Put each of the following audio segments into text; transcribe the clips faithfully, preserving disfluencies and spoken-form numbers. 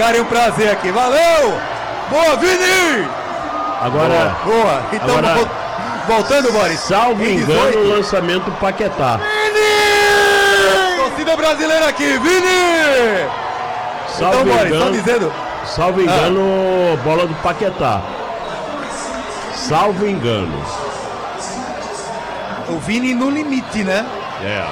Cara, é um prazer aqui. Valeu! Boa, Vini! Agora... Boa, boa. Então, agora, voltando, Boris. Salvo engano, o lançamento Paquetá. Vini! Torcida brasileira aqui, Vini! Salvo então, Boris, engano, só dizendo... Salvo engano, ah. bola do Paquetá. Salvo engano. O Vini no limite, né? É.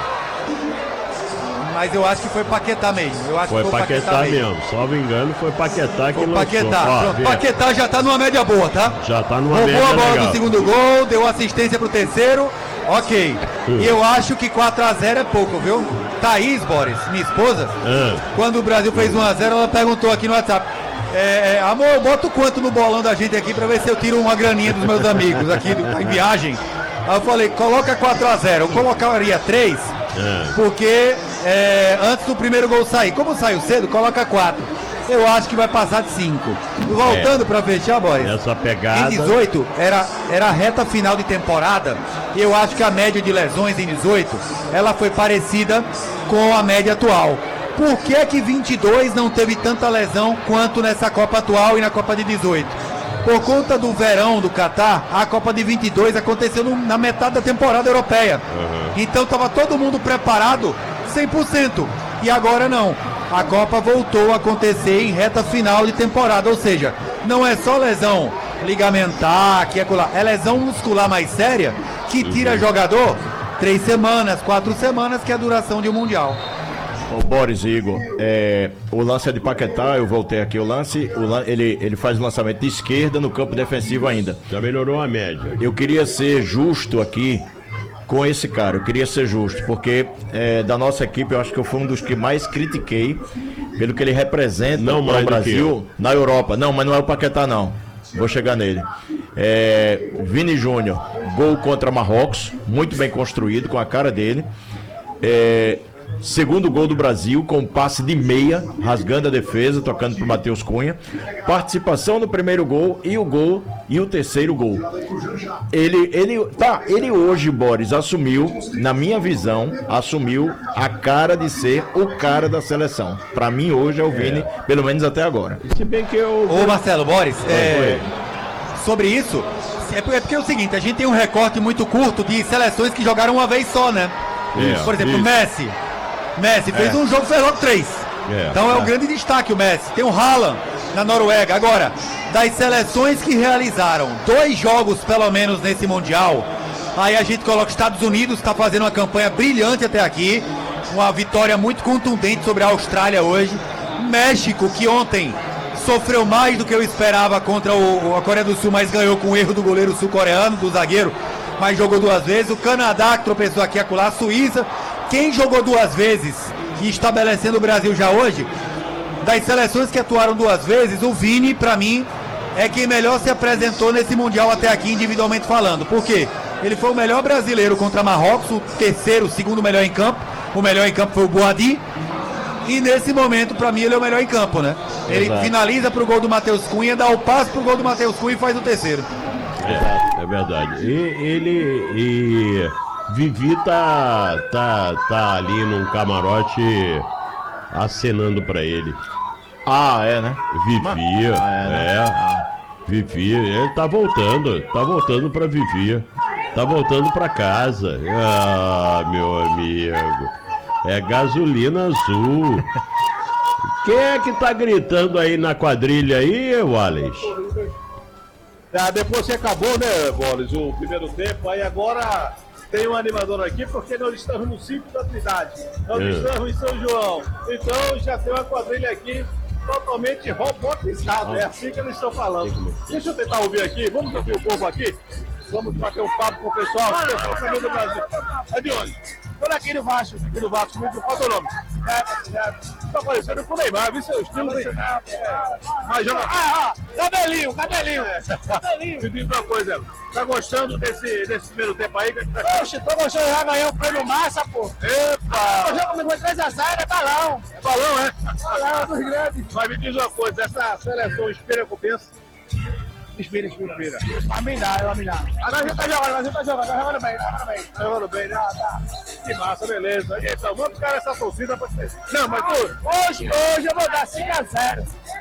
Mas eu acho que foi Paquetá mesmo. Eu acho foi que foi Paquetá, Paquetá mesmo. mesmo. Salvo engano, foi Paquetá que foi lançou. Paquetá. Ó, Pronto, Paquetá já tá numa média boa, tá? Já tá numa Roubou média a bola legal. do segundo gol, deu assistência pro terceiro. Ok. Hum. E eu acho que quatro a zero é pouco, viu? Thaís, Boris, minha esposa, hum. quando o Brasil fez um a zero, ela perguntou aqui no WhatsApp: é, amor, eu boto quanto no bolão da gente aqui pra ver se eu tiro uma graninha dos meus amigos aqui do, em viagem? Aí eu falei, coloca quatro a zero. Eu colocaria três, hum. porque é, antes do primeiro gol sair. Como saiu cedo, coloca quatro. Eu acho que vai passar de cinco. Voltando é. para fechar, Boris. Essa pegada. Em dezoito, era, era a reta final de temporada. E eu acho que a média de lesões em dezoito, ela foi parecida com a média atual. Por que que vinte e dois não teve tanta lesão quanto nessa Copa atual e na Copa de dezoito? Por conta do verão do Catar, a Copa de vinte e dois aconteceu no, na metade da temporada europeia. Uhum. Então estava todo mundo preparado cem por cento. E agora não. A Copa voltou a acontecer em reta final de temporada. Ou seja, não é só lesão ligamentar, que é, é lesão muscular mais séria, que tira uhum. jogador três semanas, quatro semanas, que é a duração de um Mundial. Ô Boris e Igor, é, o lance é de Paquetá, eu voltei aqui, o lance, o lan, ele, ele faz o lançamento de esquerda no campo defensivo ainda. Já melhorou a média. Eu queria ser justo aqui com esse cara, eu queria ser justo, porque é, da nossa equipe eu acho que eu fui um dos que mais critiquei pelo que ele representa não no Brasil, na Europa. Não, mas não é o Paquetá não, vou chegar nele. É, Vini Júnior, gol contra Marrocos, muito bem construído, com a cara dele. É... Segundo gol do Brasil, com passe de meia, rasgando a defesa, tocando para o Matheus Cunha. Participação no primeiro gol e o gol e o terceiro gol. Ele, ele, tá, ele hoje, Boris, assumiu, na minha visão, assumiu a cara de ser o cara da seleção. Para mim, hoje é o Vini, é. pelo menos até agora. Se bem que eu... Ô Marcelo, Boris, é, sobre isso, é porque é o seguinte, a gente tem um recorte muito curto de seleções que jogaram uma vez só, né? É, Por exemplo, isso. Messi. Messi fez é. um jogo, fez logo três. É, então é, é o grande destaque o Messi. Tem o Haaland na Noruega. Agora, das seleções que realizaram dois jogos pelo menos nesse Mundial, aí a gente coloca Estados Unidos, está fazendo uma campanha brilhante até aqui, uma vitória muito contundente sobre a Austrália hoje. México, que ontem sofreu mais do que eu esperava contra o, a Coreia do Sul, mas ganhou com o erro do goleiro sul-coreano, do zagueiro, mas jogou duas vezes. O Canadá, que tropeçou aqui e acolá, a Suíça. Quem jogou duas vezes e estabelecendo o Brasil já hoje, das seleções que atuaram duas vezes, o Vini, pra mim, é quem melhor se apresentou nesse Mundial até aqui, individualmente falando. Por quê? Ele foi o melhor brasileiro contra Marrocos, o terceiro, o segundo melhor em campo. O melhor em campo foi o Boadi. E nesse momento, pra mim, ele é o melhor em campo, né? Ele Exato. finaliza pro gol do Matheus Cunha, dá o passe pro gol do Matheus Cunha e faz o terceiro. É, é verdade. E ele... E... Vivi tá, tá, tá ali num camarote acenando pra ele. Ah, é, né? Vivi, ah, é, né? é. Ah. Vivi, ele tá voltando, tá voltando pra Vivi. Tá voltando pra casa. Ah, meu amigo. É gasolina azul. Quem é que tá gritando aí na quadrilha aí, Wallace? Ah, depois que acabou, né, Boris, o primeiro tempo, aí agora... Tem um animador aqui porque nós estamos no Circo da Trindade. Nós é. estamos em São João. Então já tem uma quadrilha aqui totalmente robotizada. Ah. É assim que eles estão falando. Deixa eu tentar ouvir aqui. Vamos ouvir o povo aqui? Vamos bater um papo com o pessoal. O pessoal também do Brasil. É de onde? Por aqui no Vasco. Aqui no Vasco. Qual é o nome? É, é, tá parecendo com o Neymar. Viu seu estilo? É. Mas joga... Ah, ah, cabelinho, cabelinho. É. Cabelinho. Me diz uma coisa. Tá gostando desse, desse primeiro tempo aí? Oxe, tô gostando, já ganhei o prêmio massa, pô. Epa! O jogo comigo foi três a zero, é balão. É balão, é? Balão, dos grandes. Mas me diz uma coisa, essa seleção inspira confiança? Inspira, inspira, inspira. Vai me dar, vai me dar. Agora a gente tá jogando, agora a gente tá jogando, tá jogando bem, tá jogando bem. Tá jogando bem, né? Ah, tá. Que massa, beleza. Então, vamos ficar essa torcida pra vocês. Não, mas tu... Hoje, hoje eu vou dar cinco a zero.